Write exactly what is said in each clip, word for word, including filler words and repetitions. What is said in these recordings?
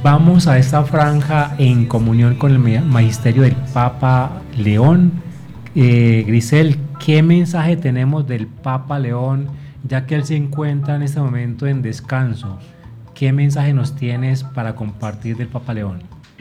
vamos a esta franja en comunión con el magisterio del Papa León. Eh, Grisel, ¿qué mensaje tenemos del Papa León, ya que él se encuentra en este momento en descanso? ¿Qué mensaje nos tienes para compartir del Papa León?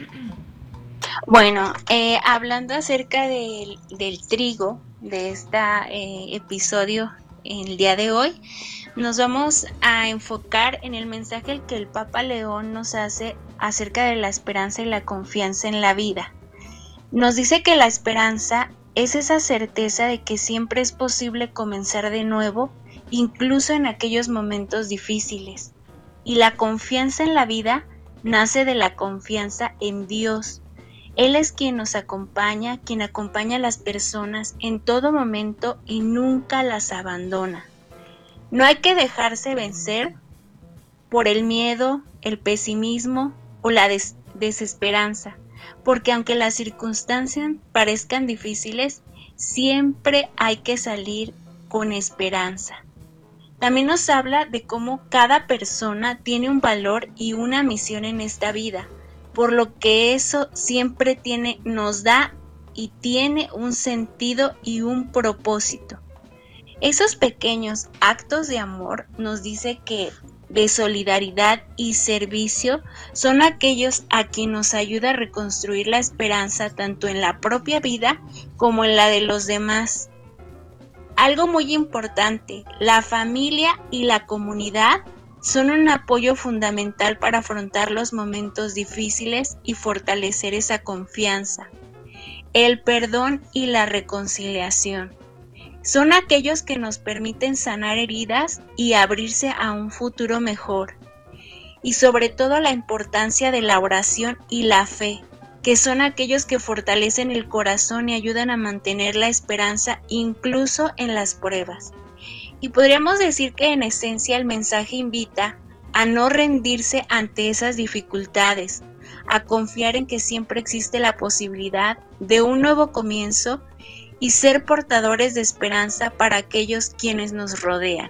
Bueno, eh, hablando acerca del, del trigo, de este eh, episodio en el día de hoy, nos vamos a enfocar en el mensaje que el Papa León nos hace acerca de la esperanza y la confianza en la vida. Nos dice que la esperanza es esa certeza de que siempre es posible comenzar de nuevo, incluso en aquellos momentos difíciles. Y la confianza en la vida nace de la confianza en Dios. Él es quien nos acompaña, quien acompaña a las personas en todo momento y nunca las abandona. No hay que dejarse vencer por el miedo, el pesimismo o la des- desesperanza, porque aunque las circunstancias parezcan difíciles, siempre hay que salir con esperanza. También nos habla de cómo cada persona tiene un valor y una misión en esta vida, por lo que eso siempre tiene, nos da y tiene un sentido y un propósito. Esos pequeños actos de amor nos dice que de solidaridad y servicio son aquellos a quien nos ayuda a reconstruir la esperanza tanto en la propia vida como en la de los demás. Algo muy importante, la familia y la comunidad son un apoyo fundamental para afrontar los momentos difíciles y fortalecer esa confianza. El perdón y la reconciliación son aquellos que nos permiten sanar heridas y abrirse a un futuro mejor. Y sobre todo la importancia de la oración y la fe, que son aquellos que fortalecen el corazón y ayudan a mantener la esperanza incluso en las pruebas. Y podríamos decir que en esencia el mensaje invita a no rendirse ante esas dificultades, a confiar en que siempre existe la posibilidad de un nuevo comienzo y ser portadores de esperanza para aquellos quienes nos rodean.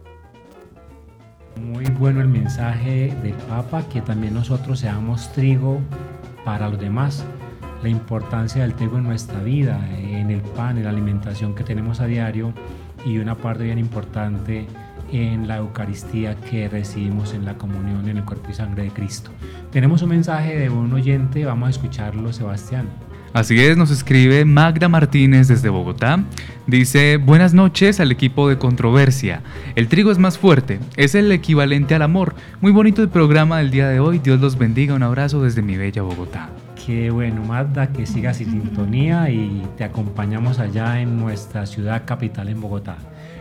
Muy bueno el mensaje del Papa, que también nosotros seamos trigo para los demás. La importancia del trigo en nuestra vida, en el pan, en la alimentación que tenemos a diario, y una parte bien importante en la Eucaristía que recibimos en la comunión en el cuerpo y sangre de Cristo. Tenemos un mensaje de un oyente, vamos a escucharlo, Sebastián. Así es, nos escribe Magda Martínez desde Bogotá. Dice: buenas noches al equipo de Controversia. El trigo es más fuerte, es el equivalente al amor. Muy bonito el programa del día de hoy. Dios los bendiga. Un abrazo desde mi bella Bogotá. Qué bueno, Magda, que sigas en sintonía y te acompañamos allá en nuestra ciudad capital, en Bogotá.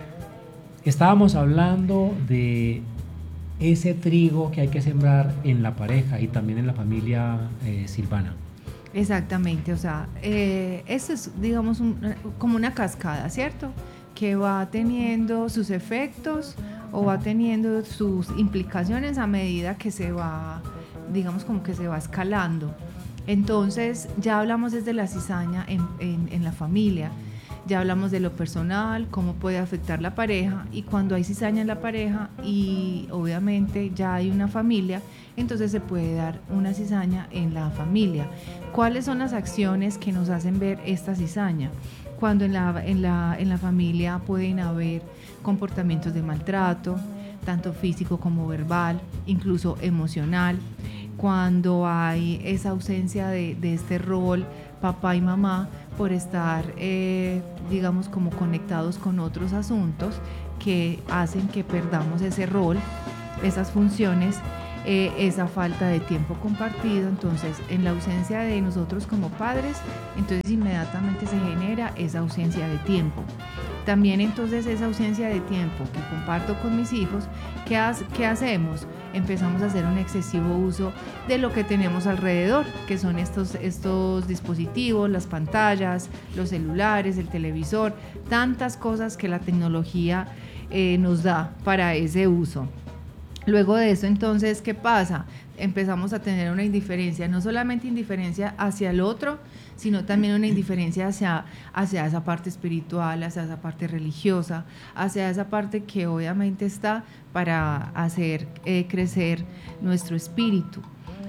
Estábamos hablando de ese trigo que hay que sembrar en la pareja y también en la familia, eh, Silvana. Exactamente, o sea, eh, eso es, digamos, un, como una cascada, ¿cierto? Que va teniendo sus efectos o va teniendo sus implicaciones a medida que se va, digamos, como que se va escalando. Entonces, ya hablamos desde la cizaña en, en, en la familia, ya hablamos de lo personal, cómo puede afectar la pareja, y cuando hay cizaña en la pareja y obviamente ya hay una familia, entonces se puede dar una cizaña en la familia. ¿Cuáles son las acciones que nos hacen ver esta cizaña? Cuando en la, en la, en la familia pueden haber comportamientos de maltrato, tanto físico como verbal, incluso emocional. Cuando hay esa ausencia de, de este rol papá y mamá por estar, eh, digamos, como conectados con otros asuntos que hacen que perdamos ese rol, esas funciones, eh, esa falta de tiempo compartido. Entonces, en la ausencia de nosotros como padres, entonces inmediatamente se genera esa ausencia de tiempo. También entonces esa ausencia de tiempo que comparto con mis hijos, ¿qué, ha, qué hacemos? Empezamos a hacer un excesivo uso de lo que tenemos alrededor, que son estos, estos dispositivos, las pantallas, los celulares, el televisor, tantas cosas que la tecnología eh, nos da para ese uso. Luego de eso, entonces, ¿qué pasa? Empezamos a tener una indiferencia, no solamente indiferencia hacia el otro, sino también una indiferencia hacia, hacia esa parte espiritual, hacia esa parte religiosa, hacia esa parte que obviamente está para hacer eh, crecer nuestro espíritu.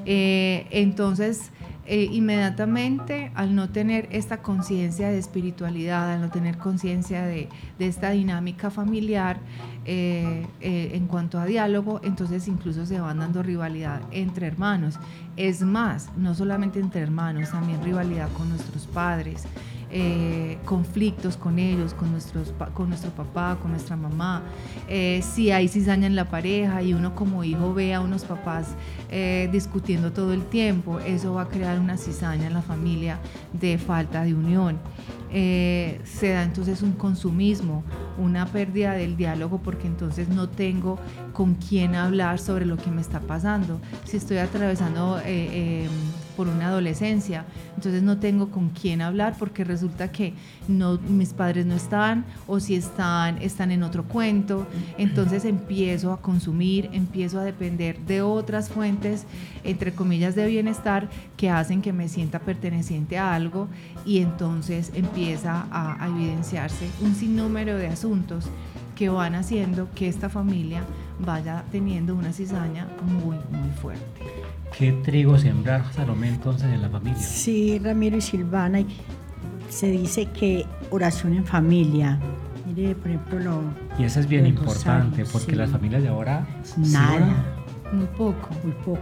Eh, entonces, eh, inmediatamente, al no tener esta conciencia de espiritualidad, al no tener conciencia de, de esta dinámica familiar, eh, eh, en cuanto a diálogo, entonces incluso se van dando rivalidad entre hermanos. Es más, no solamente entre hermanos, también rivalidad con nuestros padres. Eh, conflictos con ellos, con, nuestros, con nuestro papá, con nuestra mamá, eh, si hay cizaña en la pareja y uno como hijo ve a unos papás eh, discutiendo todo el tiempo, eso va a crear una cizaña en la familia de falta de unión. Eh, se da entonces un consumismo, una pérdida del diálogo, porque entonces no tengo con quién hablar sobre lo que me está pasando. Si estoy atravesando eh, eh, por una adolescencia, entonces no tengo con quién hablar porque resulta que no, mis padres no están, o si están, están en otro cuento. Entonces empiezo a consumir, empiezo a depender de otras fuentes, entre comillas, de bienestar que hacen que me sienta perteneciente a algo, y entonces empieza a, a evidenciarse un sinnúmero de asuntos que van haciendo que esta familia vaya teniendo una cizaña muy, muy fuerte. ¿Qué trigo sembrar, Salomé, entonces en la familia? Sí, Ramiro y Silvana, se dice que oración en familia. Mire, por ejemplo, lo, y eso es bien importante, rosarios, porque sí. Las familias de ahora... Nada. ¿Sí? Muy poco. Muy poco.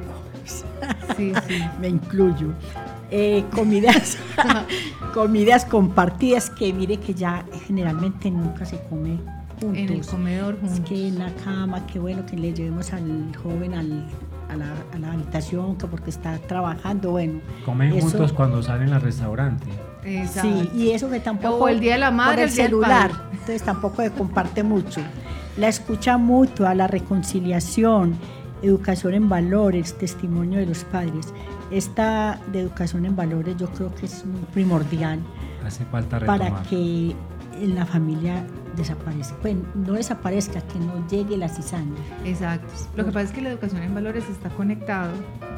Sí, sí. Me incluyo. Eh, comidas, comidas compartidas, que mire que ya generalmente nunca se come juntos. En el comedor juntos. Es que en la cama, qué bueno que le llevemos al joven al, a, la, a la habitación, que porque está trabajando, bueno. Comen eso, juntos cuando salen al restaurante. Exacto. Sí, y eso que tampoco... O el día de la madre, el, el celular, entonces tampoco se comparte mucho. La escucha mutua, la reconciliación, educación en valores, testimonio de los padres. Esta de educación en valores yo creo que es muy primordial. Hace falta retomar. Para que en la familia desaparezca, pues no desaparezca, que no llegue la cizaña. Exacto. Lo que pasa es que la educación en valores está conectado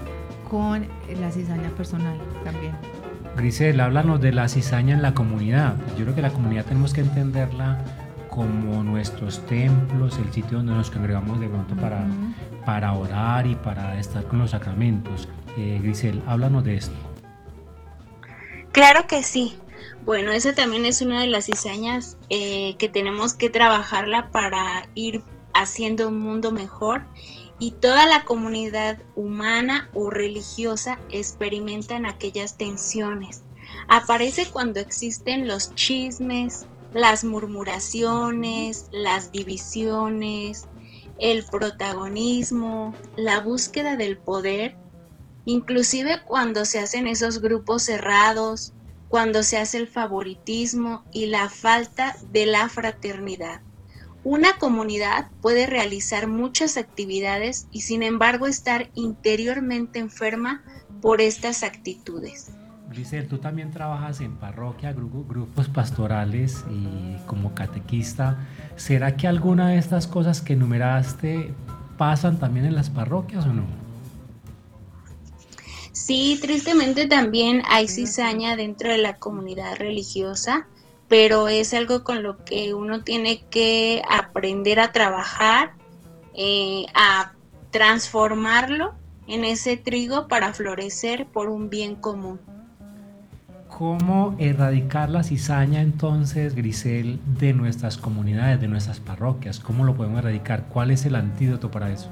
con la cizaña personal también. Grisel, háblanos de la cizaña en la comunidad. Yo creo que la comunidad tenemos que entenderla como nuestros templos, el sitio donde nos congregamos de pronto para, uh-huh. para orar y para estar con los sacramentos. Eh, Grisel, háblanos de esto. Claro que sí. Bueno, esa también es una de las cizañas eh, que tenemos que trabajarla para ir haciendo un mundo mejor, y toda la comunidad humana o religiosa experimentan aquellas tensiones. Aparece cuando existen los chismes, las murmuraciones, las divisiones, el protagonismo, la búsqueda del poder, inclusive cuando se hacen esos grupos cerrados, cuando se hace el favoritismo y la falta de la fraternidad. Una comunidad puede realizar muchas actividades y sin embargo estar interiormente enferma por estas actitudes. Grisel, tú también trabajas en parroquia, gru- grupos pastorales y como catequista. ¿Será que alguna de estas cosas que enumeraste pasan también en las parroquias o no? Sí, tristemente también hay cizaña dentro de la comunidad religiosa, pero es algo con lo que uno tiene que aprender a trabajar, eh, a transformarlo en ese trigo para florecer por un bien común. ¿Cómo erradicar la cizaña entonces, Grisel, de nuestras comunidades, de nuestras parroquias? ¿Cómo lo podemos erradicar? ¿Cuál es el antídoto para eso?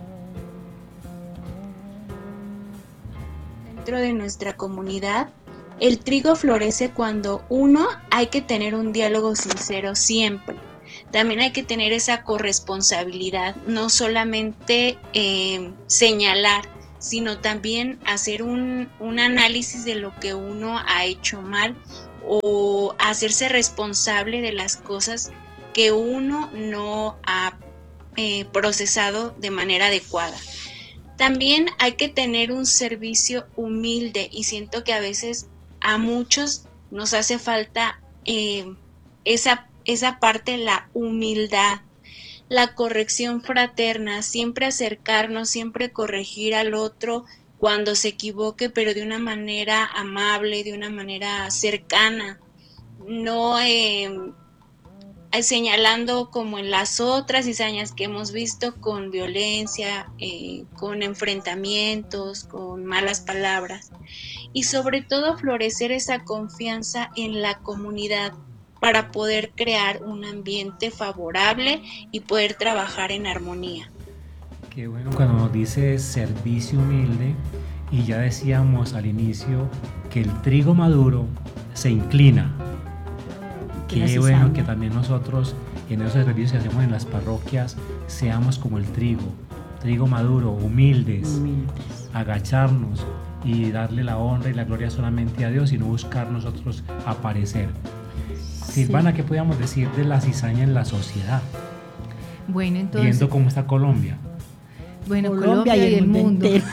Dentro de nuestra comunidad, el trigo florece cuando uno hay que tener un diálogo sincero siempre. También hay que tener esa corresponsabilidad, no solamente eh, señalar, sino también hacer un, un análisis de lo que uno ha hecho mal o hacerse responsable de las cosas que uno no ha eh, procesado de manera adecuada. También hay que tener un servicio humilde, y siento que a veces a muchos nos hace falta eh, esa, esa parte, la humildad, la corrección fraterna, siempre acercarnos, siempre corregir al otro cuando se equivoque, pero de una manera amable, de una manera cercana, no eh, señalando como en las otras cizañas que hemos visto, con violencia, eh, con enfrentamientos, con malas palabras, y sobre todo florecer esa confianza en la comunidad para poder crear un ambiente favorable y poder trabajar en armonía. Qué bueno cuando nos dice servicio humilde, y ya decíamos al inicio que el trigo maduro se inclina. Qué bueno que también nosotros en esos servicios que hacemos en las parroquias seamos como el trigo, trigo maduro, humildes, humildes, agacharnos y darle la honra y la gloria solamente a Dios y no buscar nosotros aparecer. Sí. Silvana, ¿qué podríamos decir de la cizaña en la sociedad? Bueno, entonces, viendo cómo está Colombia. Bueno, Colombia, Colombia y, y el mundo. mundo.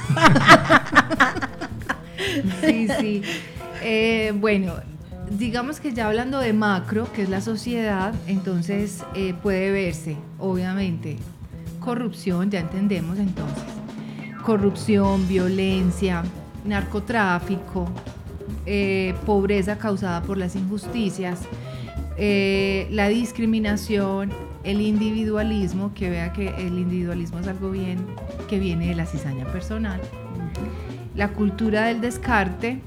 Sí, sí. Eh, bueno, digamos que ya hablando de macro, que es la sociedad, entonces eh, puede verse, obviamente, corrupción, ya entendemos entonces, corrupción, violencia, narcotráfico, eh, pobreza causada por las injusticias, eh, la discriminación, el individualismo, que vea que el individualismo es algo bien que viene de la cizaña personal, la cultura del descarte,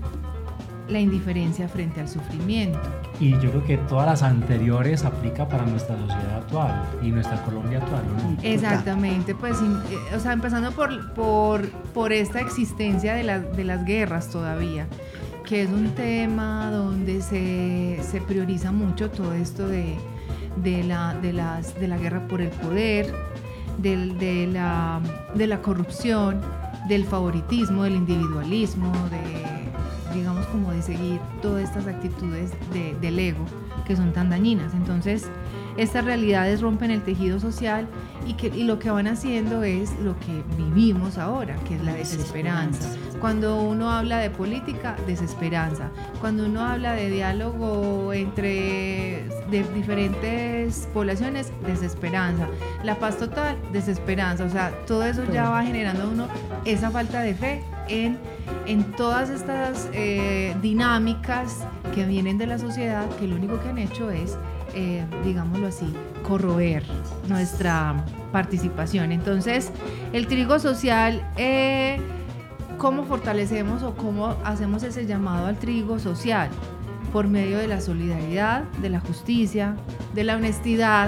la indiferencia frente al sufrimiento. Y yo creo que todas las anteriores aplica para nuestra sociedad actual y nuestra Colombia actual, ¿no? Exactamente, pues, o sea, empezando por, por, por esta existencia de, la, de las guerras todavía, que es un tema donde se, se prioriza mucho todo esto de, de, la, de, las, de la guerra por el poder, de, de, la, de la corrupción, del favoritismo, del individualismo, de digamos como de seguir todas estas actitudes de, del ego que son tan dañinas. Entonces estas realidades rompen el tejido social y, que, y lo que van haciendo es lo que vivimos ahora, que es la desesperanza. Cuando uno habla de política, desesperanza. Cuando uno habla de diálogo entre de diferentes poblaciones, desesperanza. La paz total, desesperanza. O sea, todo eso ya va generando uno esa falta de fe en, en todas estas eh, dinámicas que vienen de la sociedad, que lo único que han hecho es, eh, digámoslo así, corroer nuestra participación. Entonces, el trigo social, eh, ¿cómo fortalecemos o cómo hacemos ese llamado al trigo social? Por medio de la solidaridad, de la justicia, de la honestidad,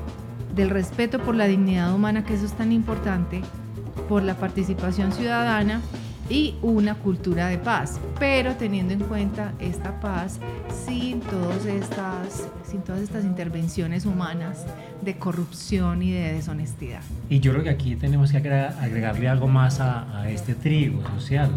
del respeto por la dignidad humana, que eso es tan importante, por la participación ciudadana y una cultura de paz, pero teniendo en cuenta esta paz sin todas estas, sin todas estas intervenciones humanas de corrupción y de deshonestidad. Y yo creo que aquí tenemos que agregarle algo más a, a este trigo social,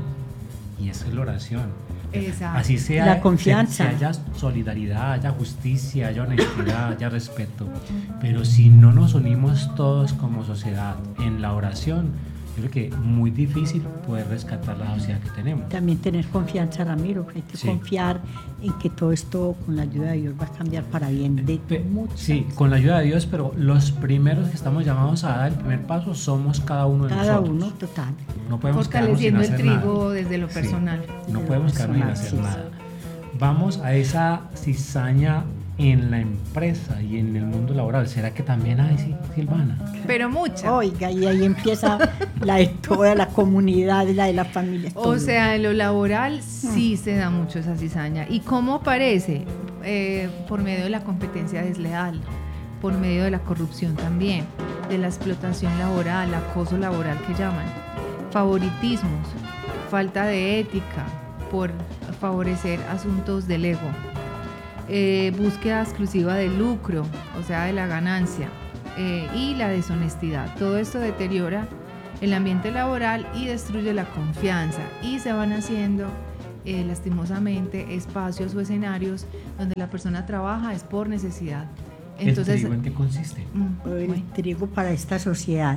y eso es la oración. Exacto. Así sea, la confianza. Se, se haya solidaridad, haya justicia, haya honestidad, haya respeto, pero si no nos unimos todos como sociedad en la oración, yo creo que es muy difícil poder rescatar la sociedad que tenemos. También tener confianza, Ramiro, hay que sí. confiar en que todo esto con la ayuda de Dios va a cambiar para bien de Pe- muchos. Sí, con la ayuda de Dios, pero los primeros que estamos llamados a dar el primer paso somos cada uno de cada nosotros. Cada uno, total. No podemos fortaleciendo quedarnos sin el hacer trigo nada. desde lo personal. Sí, no podemos quedarnos sin hacer sí, nada. Vamos a esa cizaña en la empresa y en el mundo laboral. ¿Será que también hay, sí, Silvana? Pero mucha. Oiga, y ahí empieza la de toda la comunidad, la de la familia. O todo. sea, en lo laboral sí se da mucho esa cizaña. ¿Y cómo aparece? Eh, por medio de la competencia desleal, por medio de la corrupción también, de la explotación laboral, acoso laboral que llaman, favoritismos, falta de ética por favorecer asuntos del ego. Eh, búsqueda exclusiva del lucro, o sea, de la ganancia, eh, y la deshonestidad. Todo esto deteriora el ambiente laboral y destruye la confianza, y se van haciendo eh, lastimosamente espacios o escenarios donde la persona trabaja es por necesidad. Entonces, ¿el trigo en qué consiste? Mm, el bueno. trigo para esta sociedad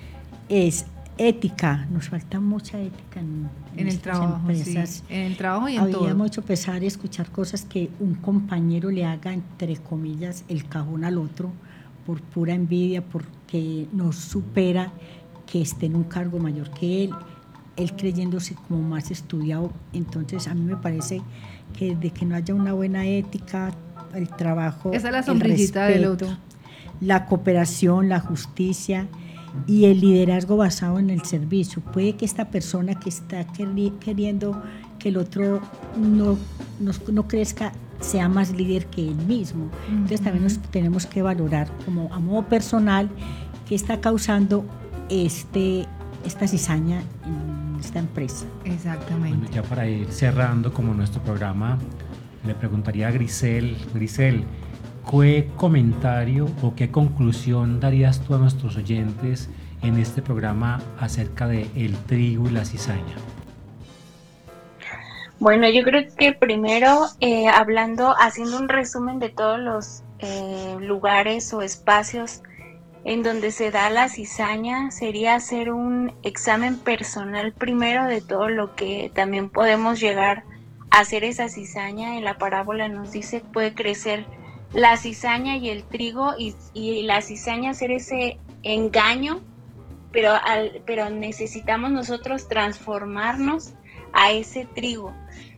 es ética, nos falta mucha ética en, en, en el trabajo, sí. En el trabajo y en Había todo. Había mucho pesar y escuchar cosas que un compañero le haga, entre comillas, el cajón al otro por pura envidia, porque nos supera, que esté en un cargo mayor que él, él creyéndose como más estudiado. Entonces a mí me parece que de que no haya una buena ética, el trabajo, Esa es la el sombrillita del respeto, otro. la cooperación, la justicia y el liderazgo basado en el servicio. Puede que esta persona que está queri- queriendo que el otro no, no, no crezca sea más líder que él mismo. Entonces también nos tenemos que valorar como a modo personal qué está causando este, esta cizaña en esta empresa. Exactamente. Bueno, ya para ir cerrando como nuestro programa, le preguntaría a Grisel, Grisel, ¿qué comentario o qué conclusión darías tú a nuestros oyentes en este programa acerca de el trigo y la cizaña? Bueno, yo creo que primero, eh, hablando, haciendo un resumen de todos los eh, lugares o espacios en donde se da la cizaña, sería hacer un examen personal primero de todo lo que también podemos llegar a hacer esa cizaña. En la parábola nos dice puede crecer la cizaña y el trigo, y, y la cizaña hacer ese engaño, pero, al, pero necesitamos nosotros transformarnos a ese trigo.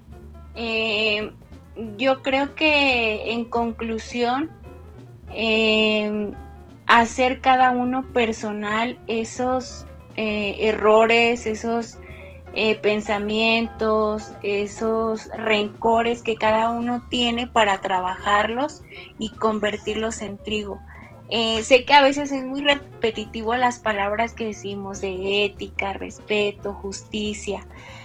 Eh, yo creo que en conclusión, eh, hacer cada uno personal esos eh, errores, esos eh, pensamientos, esos rencores que cada uno tiene para trabajarlos y convertirlos en trigo. Eh, sé que a veces es muy repetitivo las palabras que decimos de ética, respeto, justicia.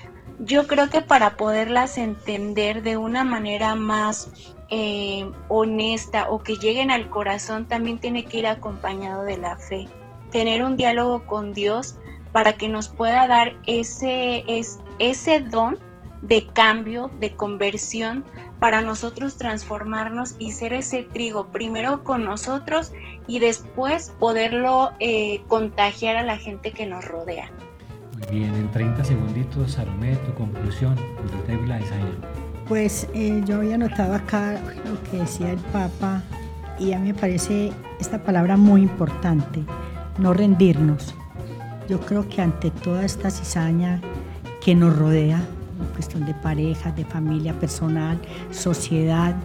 Yo creo que para poderlas entender de una manera más eh, honesta o que lleguen al corazón, también tiene que ir acompañado de la fe. Tener un diálogo con Dios para que nos pueda dar ese, es, ese don de cambio, de conversión, para nosotros transformarnos y ser ese trigo, primero con nosotros y después poderlo eh, contagiar a la gente que nos rodea. Muy bien, en treinta segunditos, Salomé, tu conclusión del trigo y la cizaña. Pues eh, yo había notado acá lo que decía el Papa y a mí me parece esta palabra muy importante, no rendirnos. Yo creo que ante toda esta cizaña que nos rodea, en cuestión de pareja, de familia, personal, sociedad,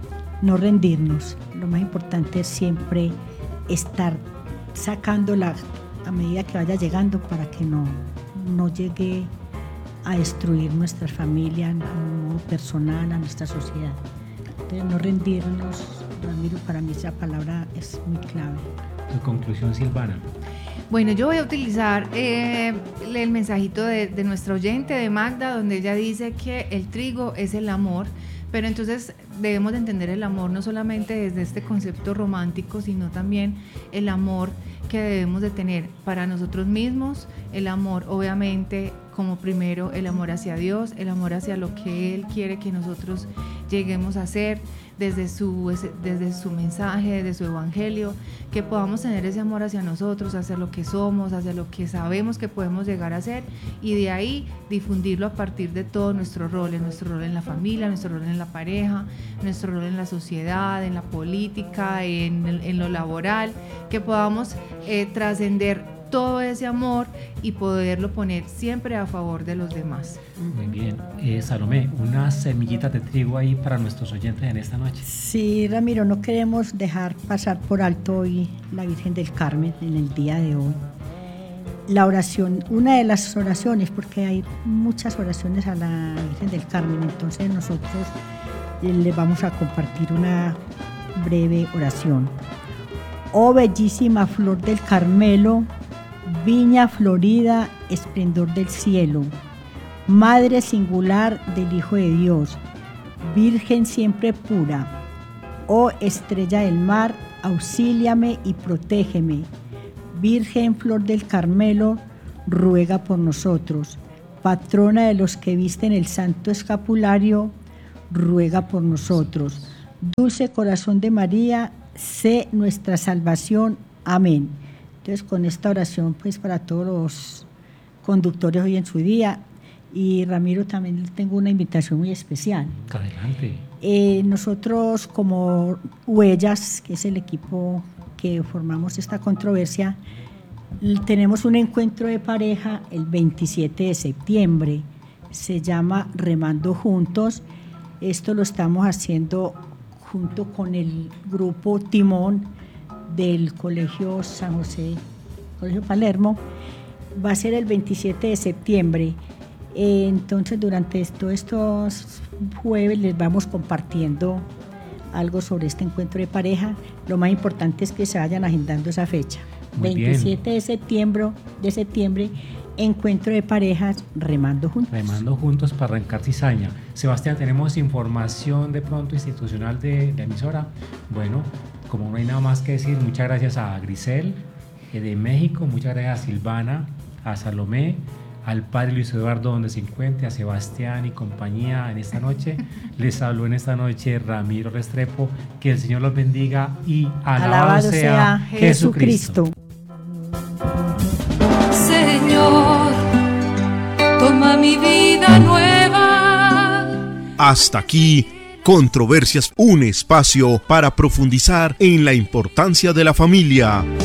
no rendirnos. Lo más importante es siempre estar sacándola a medida que vaya llegando para que no, no llegue a destruir nuestra familia, a modo personal, a nuestra sociedad. Entonces, no rendirnos, Ramiro, para mí esa palabra es muy clave. Tu conclusión, Silvana. Bueno, yo voy a utilizar eh, el mensajito de, de nuestra oyente, de Magda, donde ella dice que el trigo es el amor, pero entonces debemos de entender el amor no solamente desde este concepto romántico, sino también el amor que debemos de tener para nosotros mismos, el amor obviamente como primero el amor hacia Dios, el amor hacia lo que Él quiere que nosotros lleguemos a ser, desde su, desde su mensaje, desde su evangelio, que podamos tener ese amor hacia nosotros, hacia lo que somos, hacia lo que sabemos que podemos llegar a ser, y de ahí difundirlo a partir de todos nuestros roles, nuestro rol en la familia, nuestro rol en la pareja, nuestro rol en la sociedad, en la política, en, en lo laboral, que podamos eh, trascender todo ese amor y poderlo poner siempre a favor de los demás. Muy bien. Eh, Salomé, unas semillitas de trigo ahí para nuestros oyentes en esta noche. Sí, Ramiro, no queremos dejar pasar por alto hoy la Virgen del Carmen en el día de hoy. La oración, una de las oraciones, porque hay muchas oraciones a la Virgen del Carmen, entonces nosotros les vamos a compartir una breve oración. Oh bellísima flor del Carmelo, viña florida, esplendor del cielo, madre singular del Hijo de Dios, Virgen siempre pura, oh estrella del mar, auxíliame y protégeme. Virgen flor del Carmelo, ruega por nosotros. Patrona de los que visten el santo escapulario, ruega por nosotros. Dulce corazón de María, sé nuestra salvación. Amén. Entonces, con esta oración, pues para todos los conductores hoy en su día, y Ramiro, también tengo una invitación muy especial. Adelante. Eh, nosotros como Huellas, que es el equipo que formamos esta controversia, tenemos un encuentro de pareja el veintisiete de septiembre, se llama Remando Juntos. Esto lo estamos haciendo junto con el grupo Timón del Colegio San José, Colegio Palermo, va a ser el veintisiete de septiembre. Entonces, durante todos estos jueves les vamos compartiendo algo sobre este encuentro de pareja. Lo más importante es que se vayan agendando esa fecha. Muy veintisiete bien. de septiembre, de septiembre, encuentro de parejas remando juntos. Remando juntos para arrancar cizaña. Sebastián, ¿tenemos información de pronto institucional de la emisora? Bueno, como no hay nada más que decir, muchas gracias a Grisel eh, de México, muchas gracias a Silvana, a Salomé, al padre Luis Eduardo donde se encuentre, a Sebastián y compañía en esta noche. Les habló en esta noche Ramiro Restrepo. Que el Señor los bendiga y alabado, Alabado sea, sea Jesucristo. Jesucristo. Señor, toma mi vida nueva. Hasta aquí, Controversias, un espacio para profundizar en la importancia de la familia.